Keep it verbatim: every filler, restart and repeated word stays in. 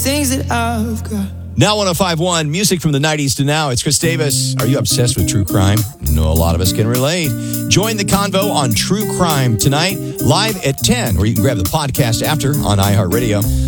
things that I've got. Now one oh five point one, music from the nineties to now. It's Chris Davis. Are you obsessed with true crime? No, a lot of us can relate. Join the convo on true crime tonight, live at ten, or you can grab the podcast after on iHeartRadio.